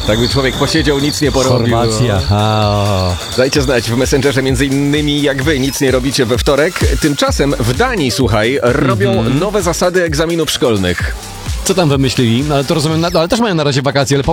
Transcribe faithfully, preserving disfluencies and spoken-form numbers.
Tak by człowiek posiedział, nic nie porobił. Chorwacja. A, Dajcie znać w Messengerze między innymi, jak wy nic nie robicie we wtorek. Tymczasem w Danii, słuchaj, robią Mhm. nowe zasady egzaminów szkolnych. co tam wymyślili? No, ale to rozumiem, no, ale też mają na razie wakacje, ale